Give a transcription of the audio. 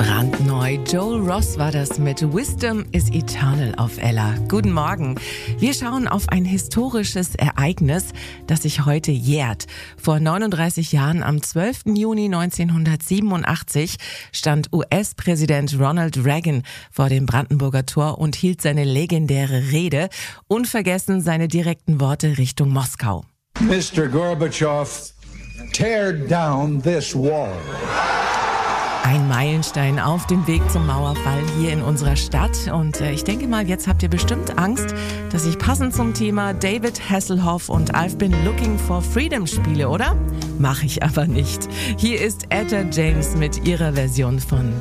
Brandneu. Joel Ross war das mit Wisdom is Eternal auf Ella. Guten Morgen. Wir schauen auf ein historisches Ereignis, das sich heute jährt. Vor 39 Jahren, am 12. Juni 1987, stand US-Präsident Ronald Reagan vor dem Brandenburger Tor und hielt seine legendäre Rede. Unvergessen seine direkten Worte Richtung Moskau. Mr. Gorbachev, tear down this wall. Ein Meilenstein auf dem Weg zum Mauerfall hier in unserer Stadt. Und ich denke mal, jetzt habt ihr bestimmt Angst, dass ich passend zum Thema David Hasselhoff und I've Been Looking for Freedom spiele, oder? Mach ich aber nicht. Hier ist Etta James mit ihrer Version von